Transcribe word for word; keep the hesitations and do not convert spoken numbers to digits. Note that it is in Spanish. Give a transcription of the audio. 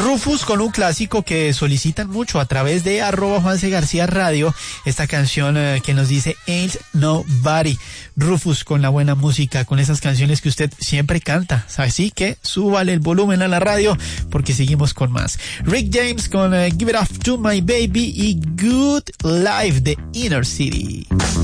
Rufus con un clásico que solicitan mucho a través de arroba Juanse García Radio, esta canción eh, que nos dice Ain't Nobody. Rufus con la buena música, con esas canciones que usted siempre canta, así que súbale el volumen a la radio porque seguimos con más. Rick James con eh, Give It Up to My Baby y Good Life de Inner City.